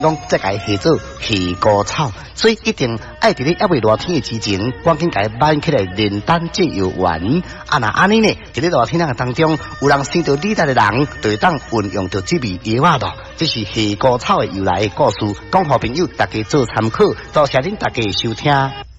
拢再甲伊下做下菇草，所以一定爱伫咧还未热天的之前，赶紧甲伊挽起来炼丹借药丸。啊那安尼呢，伫咧热天个当中，有人生到李代的人，就会当运用到这味药啊咯。这是下菇草的由来的故事，讲互朋友大家做参考，多谢恁大家收听。